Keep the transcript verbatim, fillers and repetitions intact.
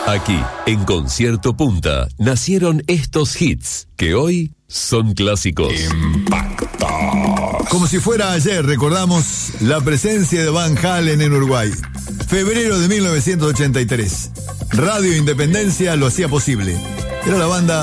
Aquí, en Concierto Punta, nacieron estos hits que hoy son clásicos. Impacto. Como si fuera ayer, recordamos la presencia de Van Halen en Uruguay. Febrero de mil novecientos ochenta y tres. Radio Independencia lo hacía posible. Era la banda